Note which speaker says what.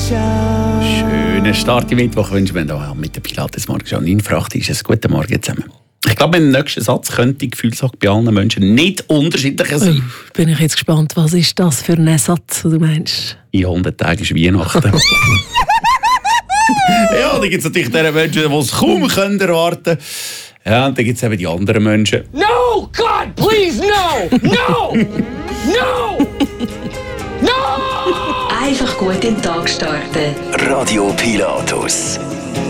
Speaker 1: Schönen Start im Mittwoch wünschen wir hier mit der Pilates Morgen schon. In Fracht ist es. Guten Morgen zusammen. Ich glaube, im nächsten Satz könnte die Gefühlslage bei allen Menschen nicht unterschiedlicher sein.
Speaker 2: Bin ich jetzt gespannt, was ist das für ein Satz, den du meinst?
Speaker 1: In 100 Tagen ist Weihnachten. Ja, da gibt es natürlich die Menschen, die es kaum erwarten können. Ja, und dann gibt es eben die anderen Menschen.
Speaker 3: No, God, please, no! No! No! No!
Speaker 4: Einfach gut in den Tag starten.
Speaker 5: Radio Pilatus.